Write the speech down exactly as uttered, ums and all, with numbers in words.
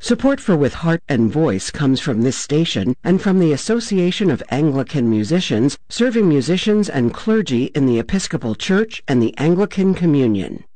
Support for With Heart and Voice comes from this station and from the Association of Anglican Musicians, serving musicians and clergy in the Episcopal Church and the Anglican Communion.